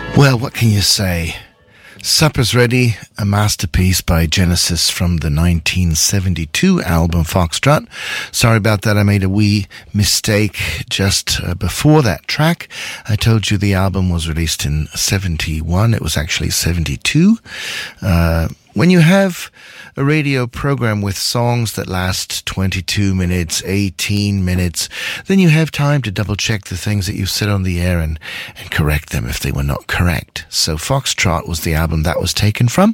Well, what can you say? Supper's Ready, a masterpiece by Genesis from the 1972 album Foxtrot. Sorry about that, I made a wee mistake just before that track. I told you the album was released in 71, it was actually 72. When you have a radio program with songs that last 22 minutes, 18 minutes, then you have time to double check the things that you've said on the air and correct them if they were not correct. So Foxtrot was the album that was taken from,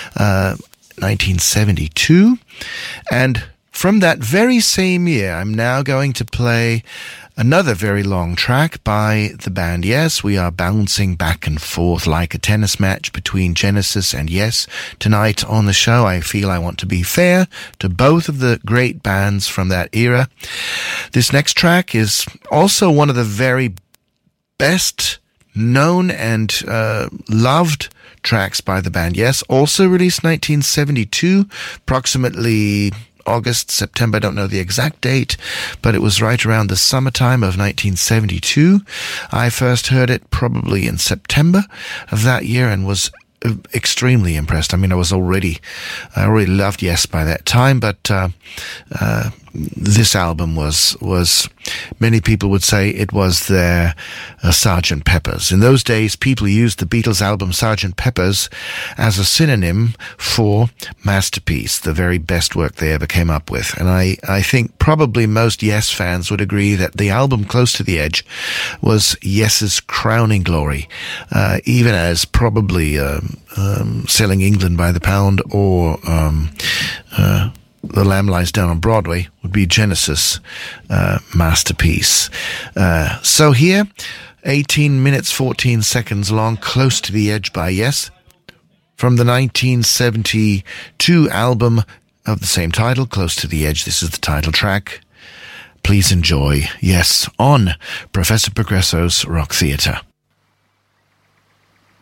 1972. And from that very same year, I'm now going to play another very long track by the band Yes. We are bouncing back and forth like a tennis match between Genesis and Yes. Tonight on the show, I feel I want to be fair to both of the great bands from that era. This next track is also one of the very best known and loved tracks by the band Yes. Also released 1972, approximately August, September, I don't know the exact date, but it was right around the summertime of 1972. I first heard it probably in September of that year and was extremely impressed. I mean, I already loved Yes by that time, but this album was many people would say it was their Sgt. Pepper's. In those days, people used the Beatles album Sgt. Pepper's as a synonym for masterpiece, the very best work they ever came up with. And I think probably most Yes fans would agree that the album Close to the Edge was Yes's crowning glory, even as probably Selling England by the Pound or The Lamb Lies Down on Broadway would be Genesis' masterpiece. So here, 18 minutes, 14 seconds long, Close to the Edge by Yes, from the 1972 album of the same title, Close to the Edge. This is the title track. Please enjoy Yes on Professor Progresso's Rock Theatre.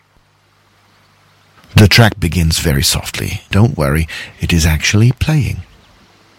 The track begins very softly. Don't worry, it is actually playing.